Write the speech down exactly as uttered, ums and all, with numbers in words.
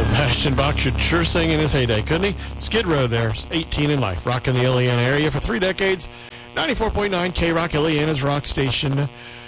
Ashton Bach should sure sing in his heyday, couldn't he? Skid Row there, eighteen in life, rocking the Ileana area for three decades. ninety-four point nine K-Rock, Ileana's rock station.